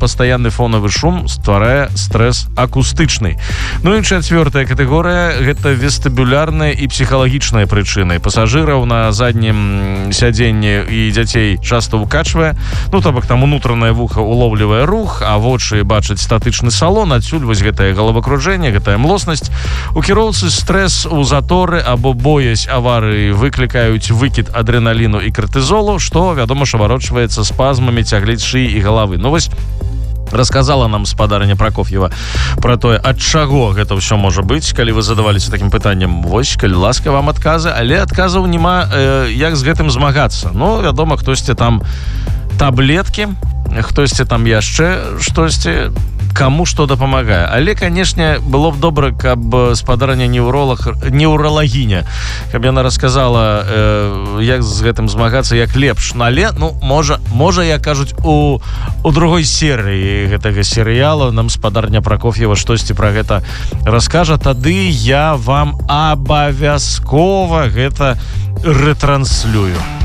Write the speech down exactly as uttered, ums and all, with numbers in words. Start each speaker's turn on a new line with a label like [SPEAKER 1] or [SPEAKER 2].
[SPEAKER 1] пастаянны фонавы шум стварае стрэс акустычны. Ну і чацвёртая катэгорыя — гэта вестыбулярныя і псіхалагічныя прычыны. Пасажыраў на заднім сядзенні і дзяцей часта укачвае, ну то бок там унутранае вуха улоўлівае рух, а вочы бачаць статычны салон, адсюль вось гэтае галавакружэнне, гэтая млоснасць. У кіроўцы стрэс у заторы або боязь аварыі выклікаюць выкід адреналіну і картызолу, што, вядома, шаварочваецца спазмамі цягліц шыі і галавы. Ну вось рассказала нам спадарня Прокоф'ева про тое, ад чаго гэта ўсё можа быць. Калі вы задаваліся такім пытаннем, вось, калі ласка, вам адказы, але адказаў няма, э, як з гэтым змагацца. Ну, вядома, хтосьці там таблеткі, хтосьці там яшчэ штосьці, каму што дапамагае. Але, канешне, было б добра, каб спадарня неўролог, неўралагіня, каб яна расказала, э, як з гэтым змагацца, як лепш. Ну, але, ну, можа, можа, як кажуць, у, у другой серыі гэтага серыяла нам спадарня Прокоф'ева штосьці пра гэта раскажа, тады я вам абавязкова гэта ретранслюю.